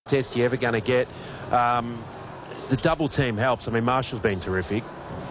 test you're ever going to get. The double team helps. I mean, Marshall's been terrific.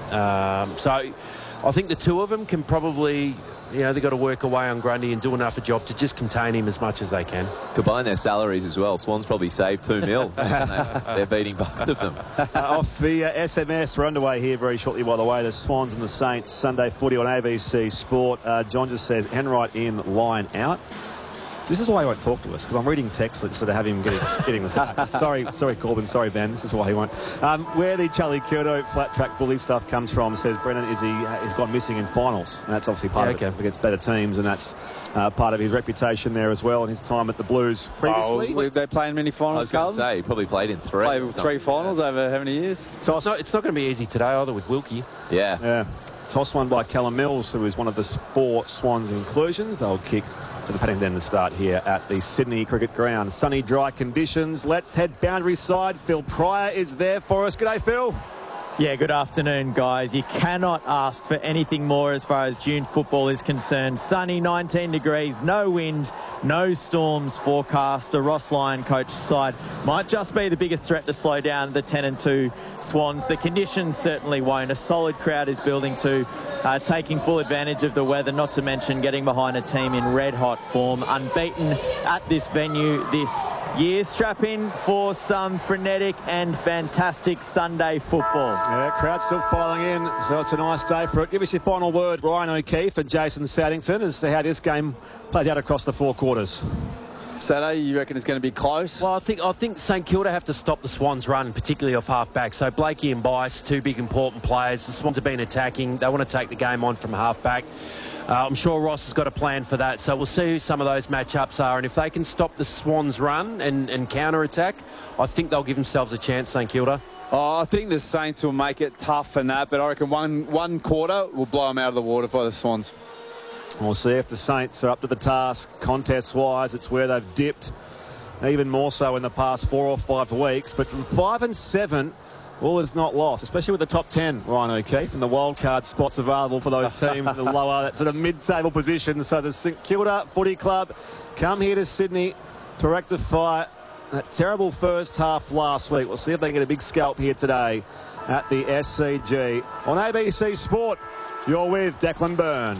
So I think the two of them can probably, they've got to work away on Grundy and do enough a job to just contain him as much as they can. Combine their salaries as well. Swans probably saved $2 million. They're beating both of them. Off the SMS, we're underway here very shortly, by the way. The Swans and the Saints, Sunday footy on ABC Sport. John just says, Enright in, line out. This is why he won't talk to us, because I'm reading texts that sort of have him getting the sack. Sorry, Corbin. Sorry, Ben. This is why he won't. Where the Charlie Curto flat track bully stuff comes from, says Brennan, is he's gone missing in finals. And that's obviously part of it against better teams, and that's part of his reputation there as well, and his time at the Blues previously. Oh, they playing many finals, I was going to say, he probably played in three. Played three finals over how many years? It's not going to be easy today either with Wilkie. Yeah. Toss one by Callum Mills, who is one of the 4 Swans inclusions. They'll kick to the Paddington to start here at the Sydney Cricket Ground. Sunny, dry conditions. Let's head boundary side. Phil Pryor is there for us. G'day, Phil. Yeah, good afternoon, guys. You cannot ask for anything more as far as June football is concerned. Sunny, 19 degrees, no wind, no storms forecast. The Ross Lyon coach side might just be the biggest threat to slow down the 10-2 Swans. The conditions certainly won't. A solid crowd is building to taking full advantage of the weather, not to mention getting behind a team in red-hot form. Unbeaten at this venue this year. Strap in for some frenetic and fantastic Sunday football. Yeah, crowd still filing in, so it's a nice day for it. Give us your final word, Ryan O'Keefe and Jason Saddington, as to how this game played out across the 4 quarters. Saturday, you reckon it's going to be close? Well, I think St Kilda have to stop the Swans' run, particularly off half-back. So Blakey and Bice, 2 big important players. The Swans have been attacking. They want to take the game on from half-back. I'm sure Ross has got a plan for that. So we'll see who some of those matchups are. And if they can stop the Swans' run and counter-attack, I think they'll give themselves a chance, St Kilda. Oh, I think the Saints will make it tough and that, but I reckon one quarter will blow them out of the water for the Swans. We'll see if the Saints are up to the task contest-wise. It's where they've dipped, even more so in the past 4 or 5 weeks. But from 5 and 7, all is not lost, especially with the top 10, Ryan O'Keefe, and the wildcard spots available for those teams in the lower, that sort of mid-table position. So the St Kilda Footy Club come here to Sydney to rectify that terrible first half last week. We'll see if they get a big scalp here today at the SCG. On ABC Sport, you're with Declan Byrne.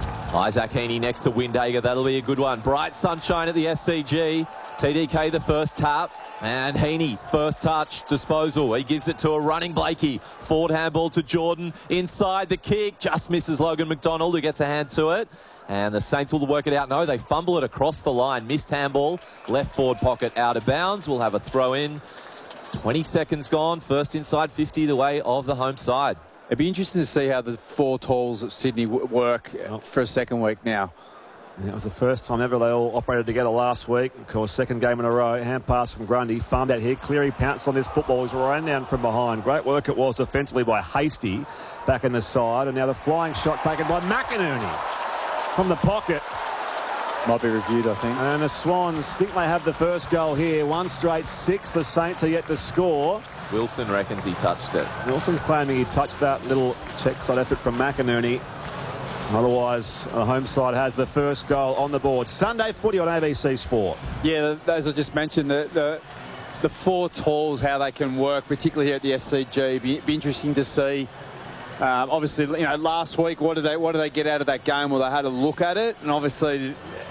Isaac Heaney next to Windhager. That'll be a good one. Bright sunshine at the SCG. TDK the first tap. And Heaney, first touch, disposal. He gives it to a running Blakey. Forward handball to Jordan. Inside the kick. Just misses Logan McDonald, who gets a hand to it. And the Saints will work it out. No, they fumble it across the line. Missed handball. Left forward pocket out of bounds. We'll have a throw in. 20 seconds gone. First inside 50 the way of the home side. It'd be interesting to see how the 4 talls at Sydney work for a second week now. That was the first time ever they all operated together last week. Of course, second game in a row. Hand pass from Grundy. Farmed out here. Cleary pounced on this football. He's run down from behind. Great work it was defensively by Hasty back in the side. And now the flying shot taken by McInerney from the pocket. Might be reviewed, I think. And the Swans think they have the first goal here. 1 straight 6. The Saints are yet to score. Wilson reckons he touched it. Wilson's claiming he touched that little check side effort from McInerney. Otherwise, the home side has the first goal on the board. Sunday footy on ABC Sport. Yeah, as I just mentioned, the 4 talls, how they can work, particularly here at the SCG. Be interesting to see. Obviously, last week, what did they get out of that game? Well, they had a look at it, and obviously,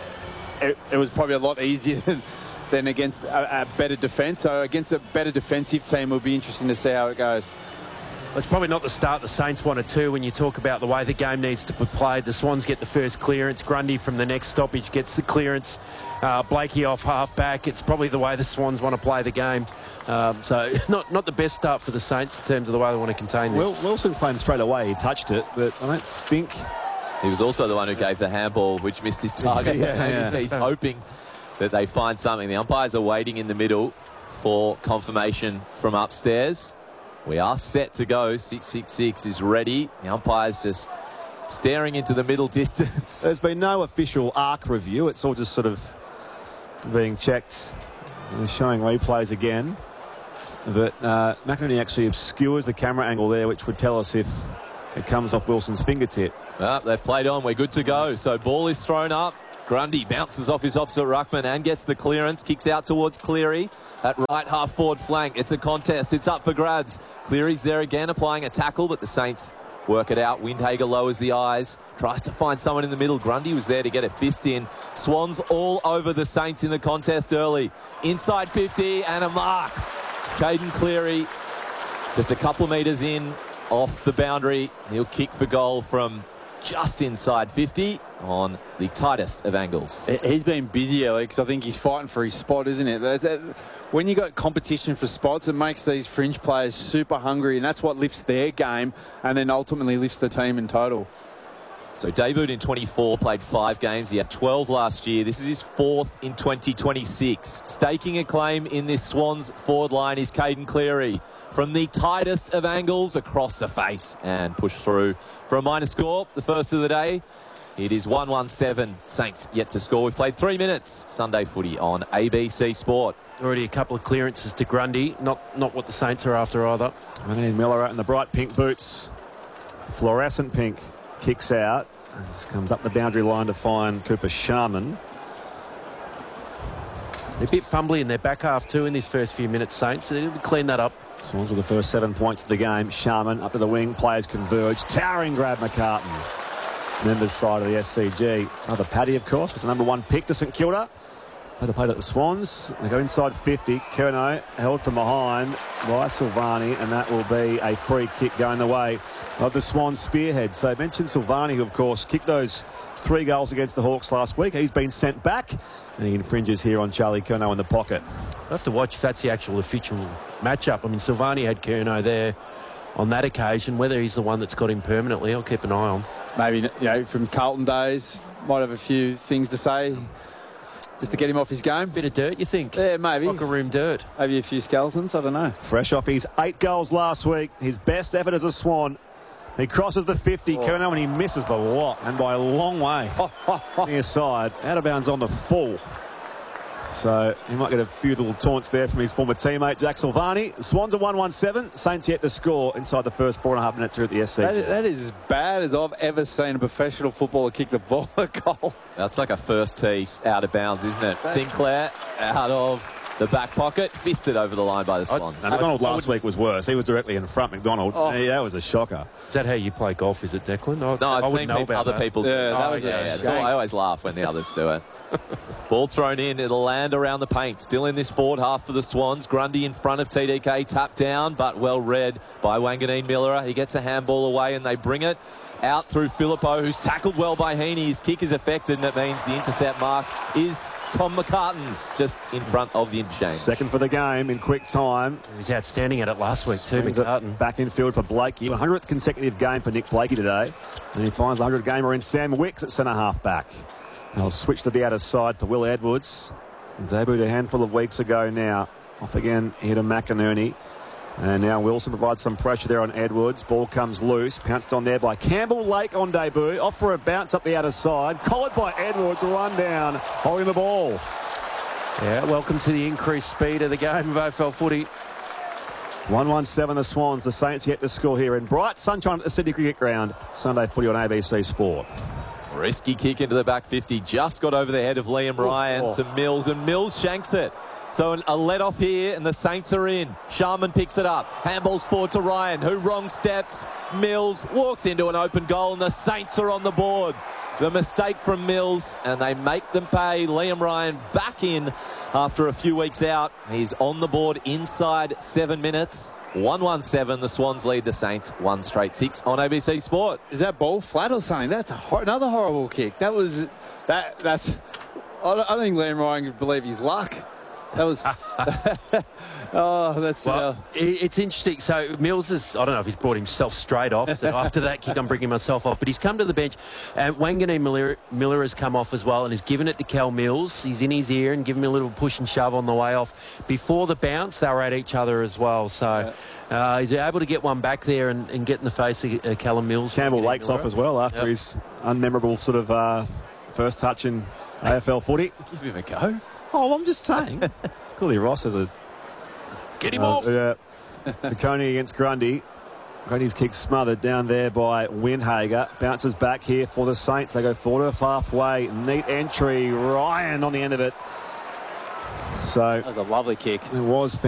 it was probably a lot easier than against a better defence. So against a better defensive team, it'll be interesting to see how it goes. It's probably not the start the Saints wanted to when you talk about the way the game needs to be played. The Swans get the first clearance. Grundy from the next stoppage gets the clearance. Blakey off half-back. It's probably the way the Swans want to play the game. So not the best start for the Saints in terms of the way they want to contain this. Wilson claimed straight away he touched it, but I don't think... He was also the one who gave the handball, which missed his target. Yeah. He's hoping that they find something. The umpires are waiting in the middle for confirmation from upstairs. We are set to go. 666 is ready. The umpire's just staring into the middle distance. There's been no official arc review. It's all just sort of being checked. They're showing replays again. But McInerney actually obscures the camera angle there, which would tell us if it comes off Wilson's fingertip. They've played on. We're good to go. So ball is thrown up. Grundy bounces off his opposite ruckman and gets the clearance. Kicks out towards Cleary at right half forward flank. It's a contest. It's up for grabs. Cleary's there again applying a tackle, but the Saints work it out. Windhager lowers the eyes. Tries to find someone in the middle. Grundy was there to get a fist in. Swans all over the Saints in the contest early. Inside 50 and a mark. Caden Cleary just a couple of metres in off the boundary. He'll kick for goal from just inside 50 on the tightest of angles. He's been busy, Alex. I think he's fighting for his spot, isn't it? When you got competition for spots, it makes these fringe players super hungry, and that's what lifts their game and then ultimately lifts the team in total. So debuted in 24, played 5 games. He had 12 last year. This is his 4th in 2026. Staking a claim in this Swans forward line is Caden Cleary. From the tightest of angles across the face and push through for a minor score. The first of the day. It is 1-1-7. Saints yet to score. We've played 3 minutes. Sunday footy on ABC Sport. Already a couple of clearances to Grundy. Not what the Saints are after either. And then Miller out in the bright pink boots. Fluorescent pink. Kicks out. Just comes up the boundary line to find Cooper Sharman. They're a bit fumbly in their back half too in these first few minutes, Saints. They'll clean that up. Swans with the first 7 points of the game. Sharman up to the wing. Players converge. Towering grab McCartan. Members side of the SCG. Another Paddy, of course, was the number 1 pick to St Kilda. They played at the Swans. They go inside 50. Curnow held from behind by Silvani, and that will be a free kick going the way of the Swans spearhead. So I mentioned Silvani, who, of course, kicked those 3 goals against the Hawks last week. He's been sent back, and he infringes here on Charlie Curnow in the pocket. We'll have to watch if that's the actual official matchup. I mean, Silvani had Curnow there on that occasion. Whether he's the one that's got him permanently, I'll keep an eye on. Maybe, from Carlton days, might have a few things to say just to get him off his game. Bit of dirt, you think? Yeah, maybe. Locker room dirt. Maybe a few skeletons, I don't know. Fresh off his 8 goals last week, his best effort as a Swan. He crosses the 50, Curnow, and he misses the lot, and by a long way. Near side, out of bounds on the full. So he might get a few little taunts there from his former teammate, Jack Silvani. The Swans are 1-1-7. Saints yet to score inside the first 4.5 minutes here at the SCG. That is as bad as I've ever seen a professional footballer kick the ball a goal. That's like a first tee out of bounds, isn't it? Sinclair out of the back pocket, fisted over the line by the Swans. McDonald last week was worse. He was directly in front, McDonald. Yeah, that was a shocker. Is that how you play golf, is it, Declan? No, I've seen other people do it. I always laugh when the others do it. Ball thrown in. It'll land around the paint. Still in this forward half for the Swans. Grundy in front of TDK. Tapped down, but well read by Wanganeen Miller. He gets a handball away and they bring it out through Phillippo, who's tackled well by Heaney. His kick is affected, and it means the intercept mark is Tom McCartan's, just in front of the interchange. Second for the game in quick time. He was outstanding at it last week too, McCartan. Back in field for Blakey. 100th consecutive game for Nick Blakey today. And he finds the 100 gamer in Sam Wicks at centre half back. They'll switch to the outer side for Will Edwards. Debuted a handful of weeks ago now. Off again here to McInerney. And now Wilson provides some pressure there on Edwards. Ball comes loose. Pounced on there by Campbell Lake on debut. Off for a bounce up the outer side. Collared by Edwards. Run down. Holding the ball. Yeah, welcome to the increased speed of the game of AFL footy. 1-1-7 the Swans. The Saints yet to score here in bright sunshine at the Sydney Cricket Ground. Sunday footy on ABC Sport. Risky kick into the back 50. Just got over the head of Liam Ryan to Mills, and Mills shanks it. So a let off here, and the Saints are in. Sharman picks it up. Handballs forward to Ryan, who wrong steps. Mills walks into an open goal, and the Saints are on the board. The mistake from Mills, and they make them pay. Liam Ryan back in after a few weeks out. He's on the board inside 7 minutes. 1-1-7. The Swans lead the Saints 1 straight 6 on ABC Sport. Is that ball flat or something? That's another horrible kick. That's. I don't think Liam Ryan could believe his luck. That was. It's interesting. So Mills is, I don't know if he's brought himself straight off. So after that kick, I'm bringing myself off. But he's come to the bench. And Wanganeen Miller has come off as well and has given it to Cal Mills. He's in his ear and given him a little push and shove on the way off. Before the bounce, they were at each other as well. So he's able to get one back there and get in the face of Callum Mills. Campbell Lake's off as well after his unmemorable sort of first touch in AFL footy. Give him a go. Oh, I'm just saying. Clearly Ross has a... Get him off. The Coney against Grundy. Grady's kick smothered down there by Windhager. Bounces back here for the Saints. They go forward of halfway. Neat entry. Ryan on the end of it. So That was a lovely kick. it was